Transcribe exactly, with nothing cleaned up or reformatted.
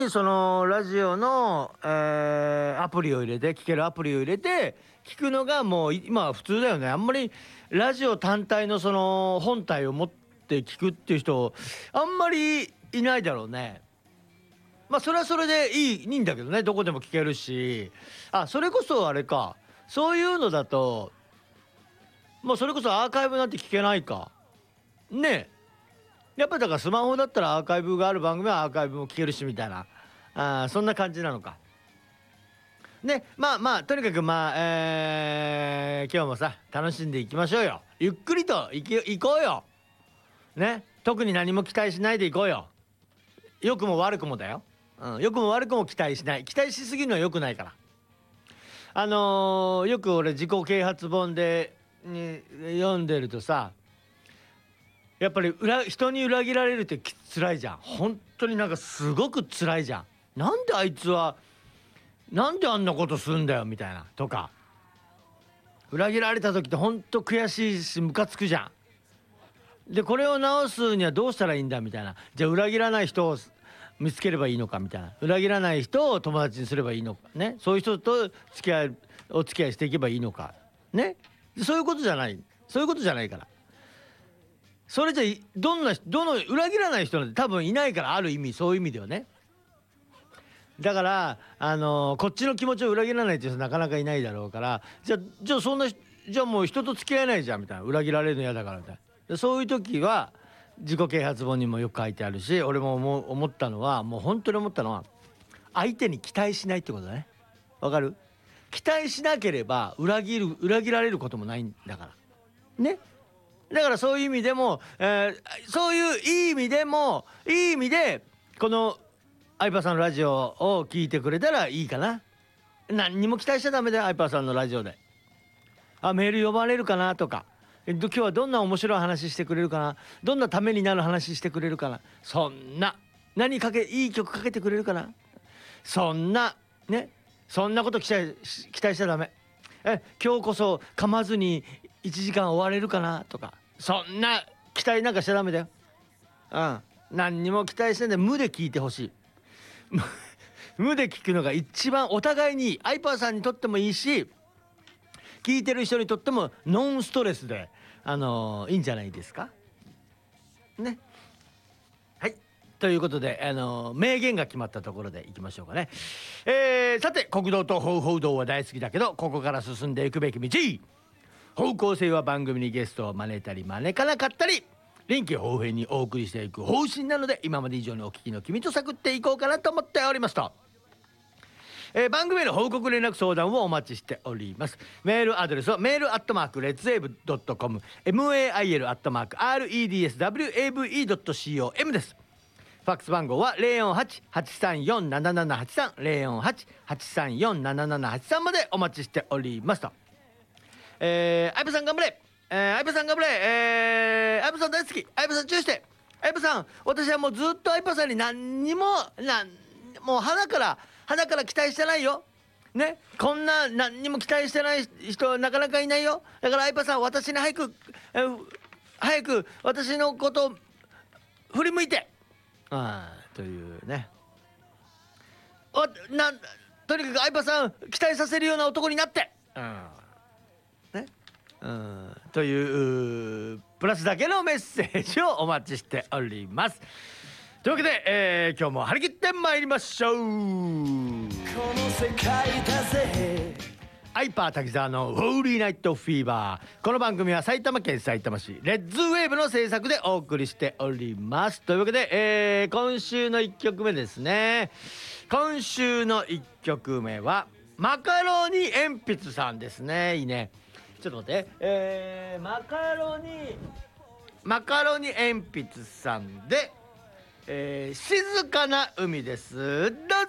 そのラジオの、えーアプリを入れて聞けるアプリを入れて聞くのがもう今は普通だよね。あんまりラジオ単体のその本体を持って聞くっていう人あんまりいないだろうね。まあそれはそれでいいいいんだけどね、どこでも聞けるし。あ、それこそあれか、そういうのだともうそれこそアーカイブなんて聞けないかねえ。やっぱりだからスマホだったらアーカイブがある番組はアーカイブも聞けるしみたいな、あーそんな感じなのかね。まあまあとにかくまあ、えー今日もさ楽しんでいきましょうよ。ゆっくりといき行こうよね。特に何も期待しないでいこうよ。良くも悪くもだよ、うん、良くも悪くも期待しない。期待しすぎるのは良くないから。あのーよく俺自己啓発本でに読んでるとさ、やっぱり裏人に裏切られるってき辛いじゃん。本当になんかすごく辛いじゃん。なんであいつはなんであんなことすんだよみたいなとか、裏切られた時って本当悔しいしムカつくじゃん。でこれを直すにはどうしたらいいんだみたいな。じゃあ裏切らない人を見つければいいのかみたいな。裏切らない人を友達にすればいいのかね。そういう人と付き合いお付き合いしていけばいいのかね。そういうことじゃない。そういうことじゃないから。それじゃどんなどの裏切らない人なんて多分いないから、ある意味そういう意味ではね。だからあのーこっちの気持ちを裏切らないっていう人なかなかいないだろうから、じゃあじゃあそんなじゃあもう人と付き合えないじゃんみたいな。裏切られるの嫌だからみたいな。そういう時は自己啓発本にもよく書いてあるし、俺も思思ったのはもう本当に思ったのは相手に期待しないってことだね。わかる？期待しなければ裏切る裏切られることもないんだからね。だからそういう意味でも、えーそういういい意味でもいい意味でこの相葉さんのラジオを聞いてくれたらいいかな。何にも期待しちゃダメだよ。相葉さんのラジオであメール呼ばれるかなとか、えっと今日はどんな面白い話してくれるかな、どんなためになる話してくれるかな、そんな何かけいい曲かけてくれるかな、そんなね、そんなこと期待し期待しちゃダメ。え今日こそ噛まずにいちじかん終われるかなとか、そんな期待なんかしちゃダメだよ。うん何にも期待してんで無で聞いてほしい。無で聞くのが一番お互いにアイパーさんにとってもいいし、聞いてる人にとってもノンストレスで、あのーいいんじゃないですかね。はいということで、あのー名言が決まったところでいきましょうかね。えーさて国道と方法道は大好きだけどここから進んでいくべき道、方向性は番組にゲストを招いたり招かなかったり臨機応変にお送りしていく方針なので、今まで以上にお聞きの君と探っていこうかなと思っておりますと、えー番組への報告連絡相談をお待ちしております。メールアドレスはメールアットマークレッツウェーブドットコム メールアットマーク レッツウェーブドットコム です。ファックス番号は ゼロよんはち はちさんよん ななななはちさん ゼロよんはち はちさんよん ななななはちさんまでお待ちしておりますと。えー、相葉さん頑張れ、えー、相葉さん頑張れ、えー、相葉さん大好き、相葉さん注意して、相葉さん私はもうずっと相葉さんに何にもなんもう鼻から鼻から期待してないよね。こんな何にも期待してない人はなかなかいないよ。だから相葉さん私に早く、えー、早く私のことを振り向いて、あーというね、おなんとにかく相葉さん期待させるような男になって、うんね、うんというプラスだけのメッセージをお待ちしております。というわけで、えー、今日も張り切ってまいりましょう。この世界だぜアイパー滝沢のホーリーナイトフィーバー。この番組は埼玉県さいたま市レッズウェーブの制作でお送りしております。というわけで、えー、今週のいっきょくめですね。今週のいっきょくめはマカロニ鉛筆さんですね。いいね。ちょっと待って、えー、マカロニマカロニ鉛筆さんで、えー、静かな海です。どうぞ。